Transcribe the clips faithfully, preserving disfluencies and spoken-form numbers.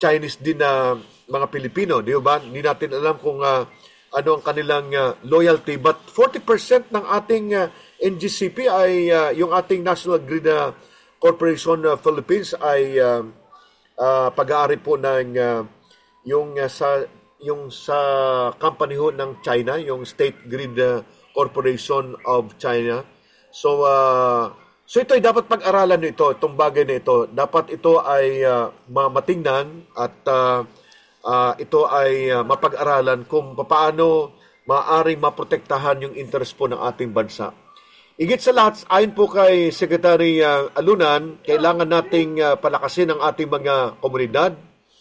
Chinese din na mga Pilipino, di ba? Hindi natin alam kung uh, ano ang kanilang uh, loyalty. But forty percent ng ating uh, N G C P ay uh, yung ating National Grid uh, Corporation uh, Philippines ay uh, uh, pag-aari po ng uh, yung uh, sa yung sa company ho ng China, yung State Grid uh, Corporation of China. So uh, so ito ay dapat pag-aralan nito, itong bagay na ito. Dapat ito ay uh, matingnan at uh, uh, ito ay uh, mapag-aralan kung paano maaaring maprotektahan yung interest po ng ating bansa. Higit sa lahat, ayon po kay Secretary uh, Alunan, kailangan nating uh, palakasin ang ating mga komunidad.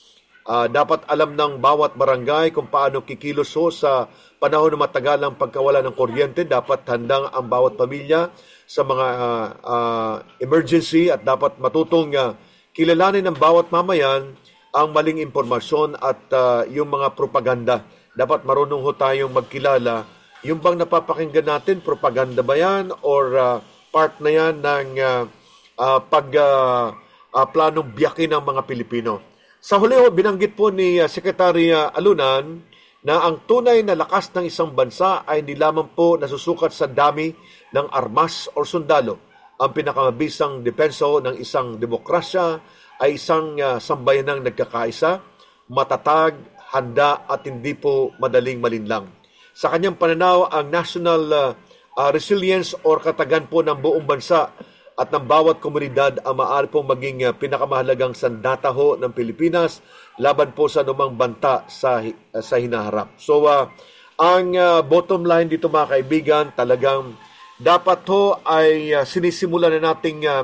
Uh, dapat alam ng bawat barangay kung paano kikilos ho sa panahon ng matagalang pagkawala ng kuryente. Dapat handang ang bawat pamilya sa mga uh, uh, emergency at dapat matutong uh, kilalanin ng bawat mamayan ang maling impormasyon at uh, yung mga propaganda. Dapat marunong ho tayong magkilala. Yung bang napapakinggan natin, propaganda ba yan or uh, part na yan ng uh, uh, pag uh, uh, planong biyakin ng mga Pilipino. Sa huli ho, binanggit po ni uh, Secretary uh, Alunan na ang tunay na lakas ng isang bansa ay hindi lamang po nasusukat sa dami ng armas o sundalo. Ang pinakamabisang depenso ng isang demokrasya ay isang uh, sambayanang nagkakaisa, matatag, handa at hindi po madaling malinlang. Sa kanyang pananaw, ang national uh, uh, resilience or katagan po ng buong bansa at ng bawat komunidad ang maaari pong maging uh, pinakamahalagang sandata ho ng Pilipinas laban po sa anumang banta sa, uh, sa hinaharap. So, uh, ang uh, bottom line dito mga kaibigan, talagang dapat ho ay uh, sinisimula na nating uh,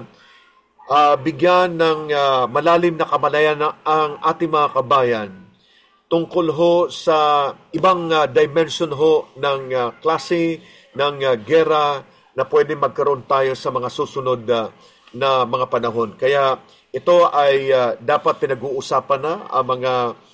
uh, bigyan ng uh, malalim na kamalayan na ang ating mga kabayan tungkol ho sa ibang uh, dimension ho ng uh, klase ng uh, gera na pwede magkaroon tayo sa mga susunod uh, na mga panahon. Kaya ito ay uh, dapat pinag-uusapan na ang mga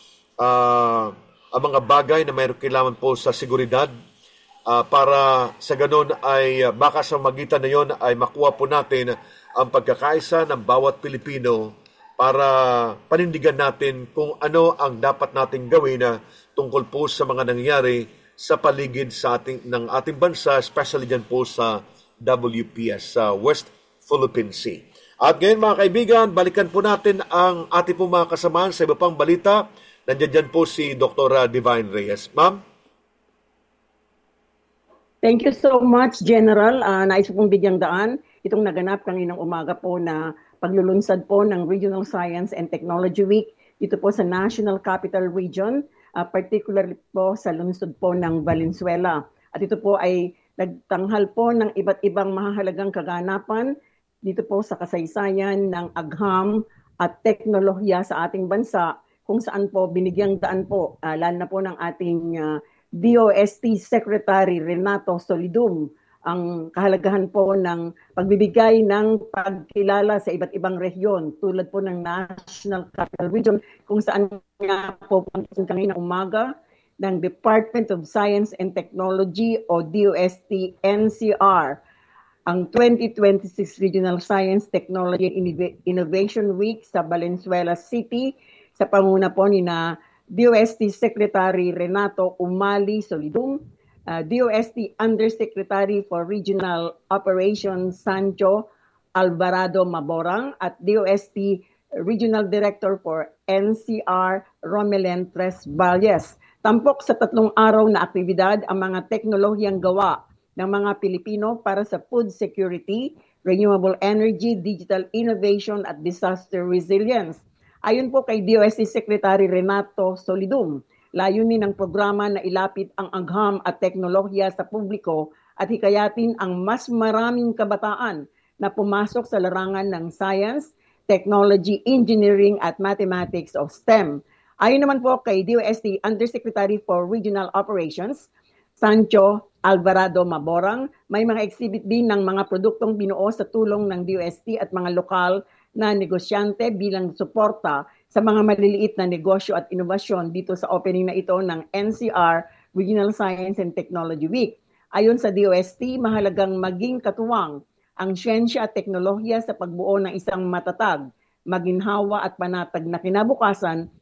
uh, ang mga bagay na mayroon kailangan po sa seguridad uh, para sa ganun ay uh, baka sa magitan na yon ay makuha po natin ang pagkakaisa ng bawat Pilipino para panindigan natin kung ano ang dapat nating gawin na tungkol po sa mga nangyayari sa paligid sa ating, ng ating bansa, especially dyan po sa W P S, sa West Philippine Sea. At ngayon mga kaibigan, balikan po natin ang ating po mga kasamahan sa iba pang balita. Nandiyan dyan po si Doctor Divine Reyes. Ma'am? Thank you so much, General. Uh, nais pong bigyang daan itong naganap kaninang umaga po na paglulunsad po ng Regional Science and Technology Week dito po sa National Capital Region, uh, particularly po sa lungsod po ng Valenzuela. At ito po ay nagtanghal po ng iba't ibang mahahalagang kaganapan dito po sa kasaysayan ng agham at teknolohiya sa ating bansa kung saan po binigyang daan po, uh, lalo na po ng ating uh, D O S T Secretary Renato Solidum ang kahalagahan po ng pagbibigay ng pagkilala sa iba't ibang rehiyon tulad po ng National Capital Region kung saan nga po kanina umaga ng Department of Science and Technology o D O S T N C R ang twenty twenty-six Regional Science, Technology and Innovation Week sa Valenzuela City sa panguna po ni na D O S T Secretary Renato Umali Solidum, uh, D O S T Undersecretary for Regional Operations Sancho Alvarado Maborang at D O S T Regional Director for N C R Romelen Tres Valles. Tampok sa tatlong araw na aktibidad ang mga teknolohiyang gawa ng mga Pilipino para sa food security, renewable energy, digital innovation at disaster resilience. Ayon po kay D O S T Secretary Renato Solidum, layunin ng programa na ilapit ang agham at teknolohiya sa publiko at hikayatin ang mas maraming kabataan na pumasok sa larangan ng science, technology, engineering at mathematics o STEM. Ayon naman po kay D O S T Undersecretary for Regional Operations, Sancho Alvarado Maborang, may mga exhibit din ng mga produktong binuo sa tulong ng D O S T at mga lokal na negosyante bilang suporta sa mga maliliit na negosyo at inovasyon dito sa opening na ito ng N C R Regional Science and Technology Week. Ayon sa D O S T, mahalagang maging katuwang ang siyensya at teknolohiya sa pagbuo ng isang matatag, maginhawa at panatag na kinabukasan